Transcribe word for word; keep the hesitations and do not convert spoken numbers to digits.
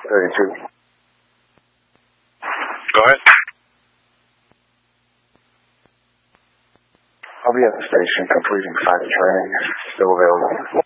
thirty-two. Go ahead. I'll be at the station completing site training. Still available.